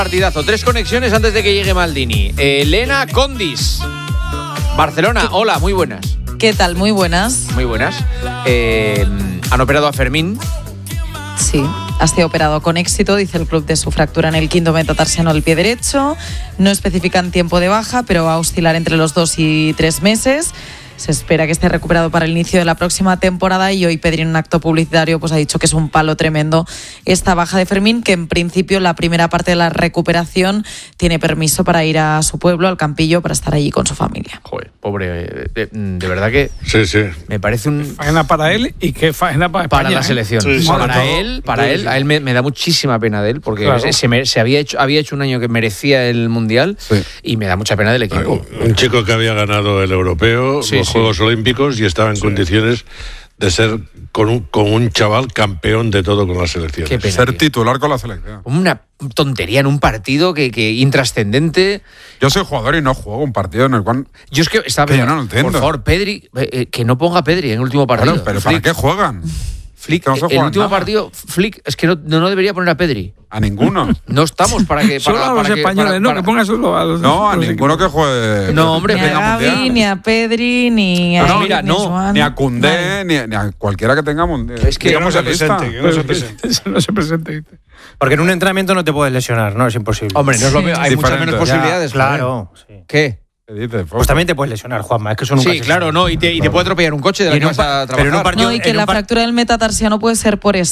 Partidazo, 3 conexiones antes de que llegue Maldini. Elena Condis, Barcelona, hola, muy buenas. ¿Qué tal? Muy buenas. Muy buenas. Han operado a Fermín. Sí, ha sido operado con éxito, dice el club, de su fractura en el quinto metatarsiano del pie derecho. No especifican tiempo de baja, pero va a oscilar entre los 2 y 3 meses. Se espera que esté recuperado para el inicio de la próxima temporada y hoy Pedri, en un acto publicitario, pues ha dicho que es un palo tremendo esta baja de Fermín, que en principio la primera parte de la recuperación tiene permiso para ir a su pueblo, al Campillo, para estar allí con su familia. Joder, pobre, de verdad que sí. Me parece un... Faena para él y qué faena para España. Para la selección. Sí, Para él, a él me da muchísima pena de él, porque claro, se había hecho un año que merecía el Mundial, sí, y me da mucha pena del equipo. Un chico que había ganado el europeo, sí, los Juegos Olímpicos, y estaba en condiciones de ser con un chaval campeón de todo con la selección. Qué pena, ser tío. titular con la selección. Una tontería en un partido que intrascendente. Yo soy jugador y no juego un partido en el cual... Yo es que estaba... yo no lo entiendo. Por favor, Pedri, que no ponga a Pedri en el último partido. Claro, pero Flick, ¿para qué juegan? Flick, no se el juega último nada. partido, Flick, es que no debería poner a Pedri. A ninguno. No estamos para que... Solo a los españoles, que ponga solo a los... No, a ninguno que juegue. No, hombre, Ni a Gavi, ni a Pedri, ni a... mira, Joan. Ni a Koundé, ni a cualquiera que tenga mundial. Es que no se presente, que no se presente. No se presente. Porque en un entrenamiento no te puedes lesionar, ¿no? Es imposible. Hombre, no es lo mismo, hay muchas Diferente. menos posibilidades. Claro. joder. Sí. ¿Qué? ¿Qué dices? Pues también te puedes lesionar, Juanma. Es que eso nunca Sí, se claro, sabe. no, y te puede atropellar un coche de la Y que en un vas a pero en un trabajar. partido- No, y que en la un par- fractura del metatarsiano puede ser por